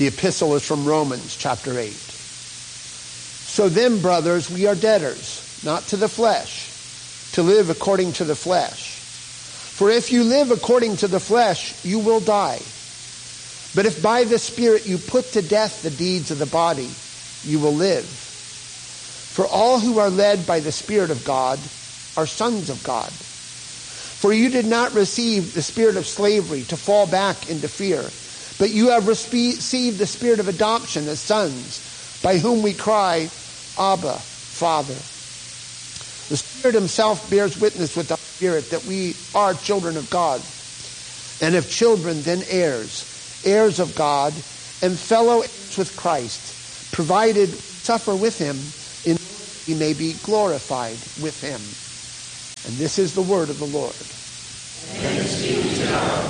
The epistle is from Romans chapter 8. So then, brothers, we are debtors, not to the flesh, to live according to the flesh. For if you live according to the flesh, you will die. But if by the Spirit you put to death the deeds of the body, you will live. For all who are led by the Spirit of God are sons of God. For you did not receive the spirit of slavery to fall back into fear, but you have received the spirit of adoption as sons, by whom we cry, Abba, Father. The Spirit himself bears witness with our spirit that we are children of God. And if children, then heirs, heirs of God, and fellow heirs with Christ, provided we suffer with him, in order he may be glorified with him. And this is the word of the Lord. Thanks be to God.